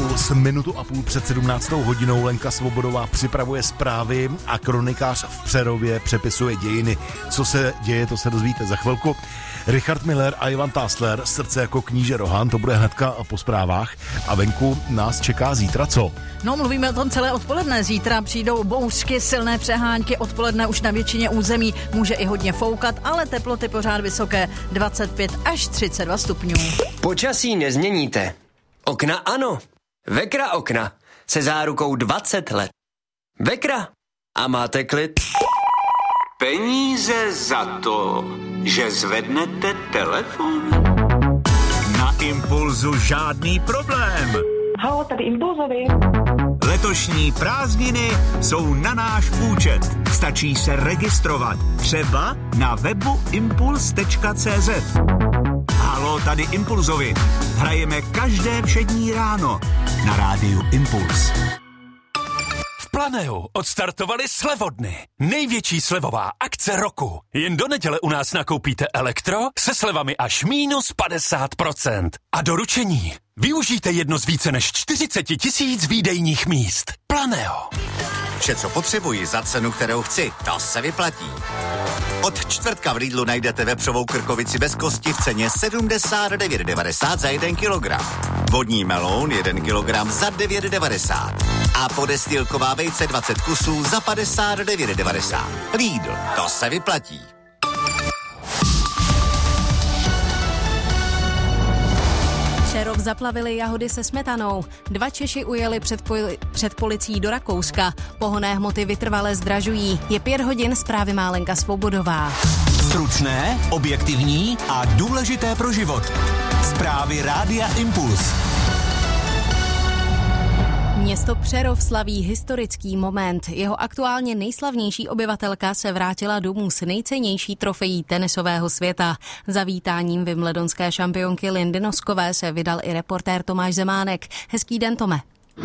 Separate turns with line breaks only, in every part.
Impuls, minutu a půl před 17. hodinou. Lenka Svobodová připravuje zprávy a kronikář v Přerově přepisuje dějiny. Co se děje, to se dozvíte za chvilku. Richard Miller a Ivan Tásler, Srdce jako kníže Rohan, to bude hnedka po zprávách. A venku nás čeká zítra co?
No, mluvíme o tom celé odpoledne. Zítra přijdou bouřky, silné přehánky, odpoledne už na většině území může i hodně foukat, ale teploty pořád vysoké, 25 až 32 stupňů.
Počasí nezměníte. Okna ano. Vekra okna se zárukou 20 let. Vekra a máte klid.
Peníze za to, že zvednete telefon?
Na Impulzu žádný problém.
Halo, tady Impulzovi.
Letošní prázdniny jsou na náš účet. Stačí se registrovat. Třeba na webu impuls.cz. Halo, tady Impulzovi. Hrajeme každé všední ráno na rádiu Impuls.
V Planeu odstartovali slevodny. Největší slevová akce roku. Jen do neděle u nás nakoupíte elektro se slevami až -50%. A doručení. Využijte jedno z více než 40 000 výdejních míst. Planeo.
Vše, co potřebuji za cenu, kterou chci, to se vyplatí. Od čtvrtka v Lidlu najdete vepřovou krkovici bez kosti v ceně 79,90 za 1 kilogram. Vodní meloun 1 kilogram za 9,90. A podestýlková vejce 20 kusů za 59,90. Lidl, to se vyplatí.
Přerov zaplavili jahody se smetanou. 2 Češi ujeli před policií do Rakouska. Pohonné hmoty vytrvale zdražují. Je 5 hodin, zprávy má Lenka Svobodová.
Stručné, objektivní a důležité pro život. Zprávy Rádia Impuls.
Město Přerov slaví historický moment. Jeho aktuálně nejslavnější obyvatelka se vrátila domů s nejcennější trofejí tenisového světa. Za vítáním wimbledonské šampionky Lindy Noskové se vydal i reportér Tomáš Zemánek. Hezký den, Tome.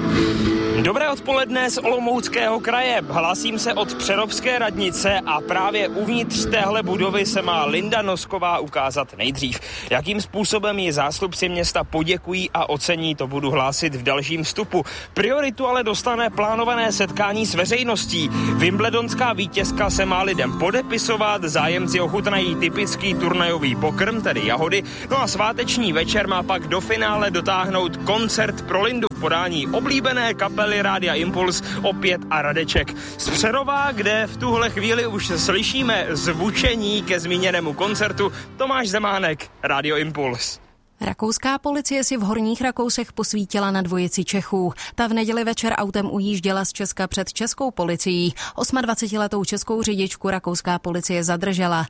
Dobré odpoledne z Olomouckého kraje. Hlásím se od Přerovské radnice a právě uvnitř téhle budovy se má Linda Nosková ukázat nejdřív. Jakým způsobem ji zástupci města poděkují a ocení, to budu hlásit v dalším vstupu. Prioritu ale dostane plánované setkání s veřejností. Wimbledonská vítězka se má lidem podepisovat, zájemci ochutnají typický turnajový pokrm, tedy jahody, no a sváteční večer má pak do finále dotáhnout koncert pro Lindu v podání oblíbené kapely Rádia Impuls, Opět a Radeček z Přerova, kde v tuhle chvíli už slyšíme zvučení ke zmíněnému koncertu. Tomáš Zemánek, Rádio Impuls.
Rakouská policie si v Horních Rakousech posvítila na dvojici Čechů. Ta v neděli večer autem ujížděla z Česka před českou policií. 28letou českou řidičku rakouská policie zadržela.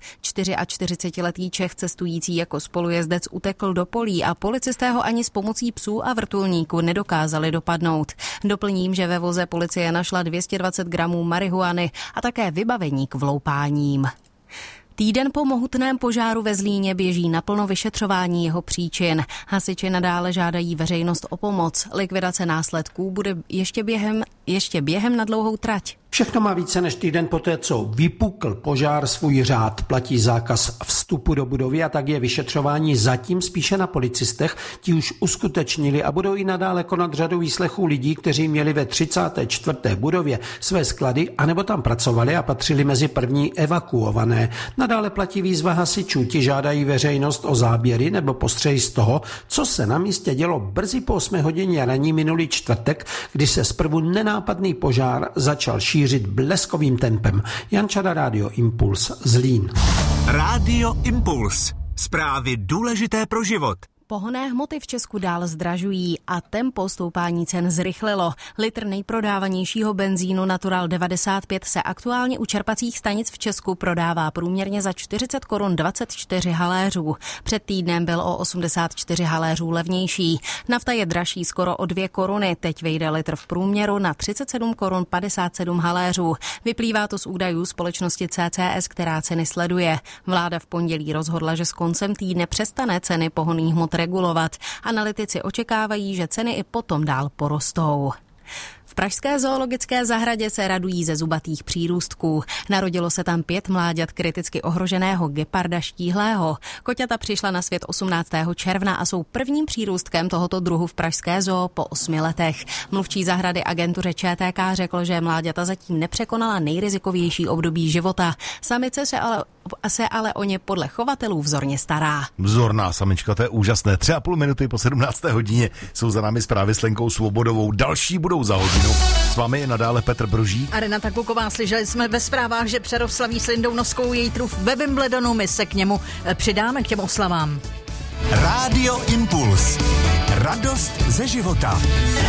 44letý Čech cestující jako spolujezdec utekl do polí a policisté ho ani s pomocí psů a vrtulníku nedokázali dopadnout. Doplním, že ve voze policie našla 220 gramů marihuany a také vybavení k vloupáním. Týden po mohutném požáru ve Zlíně běží naplno vyšetřování jeho příčin. Hasiči nadále žádají veřejnost o pomoc. Likvidace následků bude ještě během na dlouhou trať.
Všechno má více než týden poté, co vypukl požár, svůj řád. Platí zákaz vstupu do budovy a tak je vyšetřování zatím spíše na policistech. Ti už uskutečnili a budou i nadále konat řadu výslechů lidí, kteří měli ve 34. budově své sklady anebo tam pracovali a patřili mezi první evakuované. Nadále platí výzva hasičů. Ti žádají veřejnost o záběry nebo postřehy z toho, co se na místě dělo brzy po 8 hodině ranní minulý čtvrtek, kdy se zprvu nenápadný požár začal šířit bleskovým tempem. Jan Čada, Rádio Impuls, Zlín.
Rádio Impuls. Zprávy důležité pro život.
Pohonné hmoty v Česku dál zdražují a tempo stoupání cen zrychlilo. Litr nejprodávanějšího benzínu Natural 95 se aktuálně u čerpacích stanic v Česku prodává průměrně za 40 korun 24 haléřů. Před týdnem byl o 84 haléřů levnější. Nafta je dražší skoro o 2 koruny, teď vyjde litr v průměru na 37 korun 57 haléřů. Vyplývá to z údajů společnosti CCS, která ceny sleduje. Vláda v pondělí rozhodla, že s koncem týdne přestane ceny pohonných hmot regulovat. Analytici očekávají, že ceny i potom dál porostou. V pražské zoologické zahradě se radují ze zubatých přírůstků. Narodilo se tam 5 mláďat kriticky ohroženého geparda štíhlého. Koťata přišla na svět 18. června a jsou prvním přírůstkem tohoto druhu v pražské zoo po 8 letech. Mluvčí zahrady agentuře ČTK řekl, že mláďata zatím nepřekonala nejrizikovější období života. Samice se ale o ně podle chovatelů vzorně stará.
Vzorná samička, to je úžasné. 3,5 minuty po 17. hodině jsou za námi zprávy s Lenkou Svobodovou. Další budou za hodinu. S vámi je nadále Petr Brožík.
A Renata Kuková. Slyšeli jsme ve zprávách, že Přerov slaví s Lindou Noskou její truf ve Wimbledonu. My se k němu přidáme, k těm oslavám.
Rádio Impuls. Radost ze života.